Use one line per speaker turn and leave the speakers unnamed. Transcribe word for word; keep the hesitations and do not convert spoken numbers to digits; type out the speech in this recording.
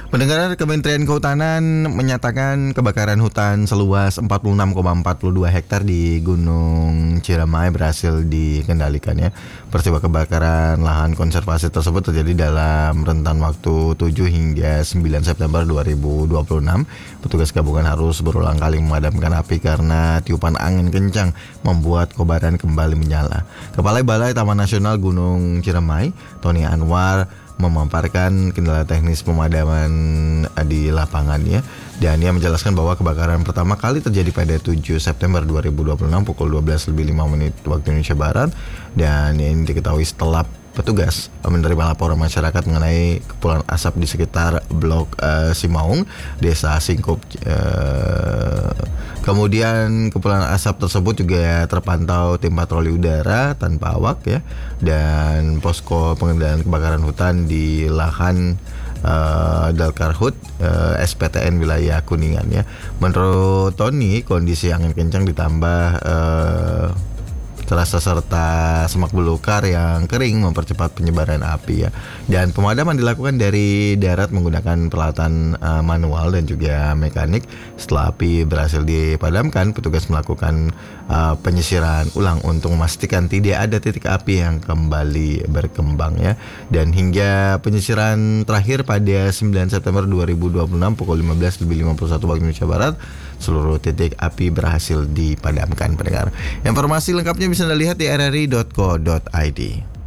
Pendengar, Kementerian Kehutanan menyatakan kebakaran hutan seluas empat puluh enam koma empat dua hektar di Gunung Ciremai berhasil dikendalikan ya. Peristiwa kebakaran lahan konservasi tersebut terjadi dalam rentan waktu tujuh hingga sembilan September dua ribu dua puluh enam. Petugas gabungan harus berulang kali memadamkan api karena tiupan angin kencang membuat kobaran kembali menyala. Kepala Balai Taman Nasional Gunung Ciremai, Tony Anwar, memaparkan kendala teknis pemadaman di lapangannya, dan ia menjelaskan bahwa kebakaran pertama kali terjadi pada tujuh September dua ribu dua puluh enam pukul dua belas lebih lima menit waktu Indonesia Barat, dan ini diketahui setelah petugas menerima laporan masyarakat mengenai kepulan asap di sekitar Blok uh, Simaung, Desa Singkup. Uh, kemudian kepulan asap tersebut juga terpantau tim patroli udara tanpa awak ya, dan posko pengendalian kebakaran hutan di lahan uh, Dalkarhut uh, S P T N wilayah Kuningan ya. Menurut Tony, kondisi angin kencang ditambah uh, terasa serta semak belukar yang kering mempercepat penyebaran api ya. Dan pemadaman dilakukan dari darat menggunakan peralatan uh, manual dan juga mekanik. Setelah api berhasil dipadamkan, petugas melakukan uh, penyisiran ulang untuk memastikan tidak ada titik api yang kembali berkembang ya. Dan hingga penyisiran terakhir pada sembilan September dua ribu dua puluh enam pukul lima belas lebih lima puluh satu waktu Indonesia Barat, seluruh titik api berhasil dipadamkan, pendengar. Informasi lengkapnya bisa Anda lihat di r r i dot co dot i d.